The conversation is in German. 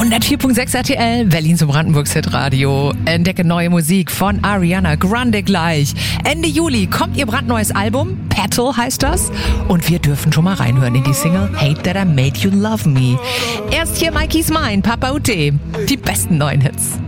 104.6 RTL, Berlin zum Brandenburgs Hitradio. Entdecke neue Musik von Ariana Grande gleich. Ende Juli kommt ihr brandneues Album, Petal heißt das. Und wir dürfen schon mal reinhören in die Single Hate That I Made You Love Me. Erst hier Mikey's Mine, Papa Ute. Die besten neuen Hits.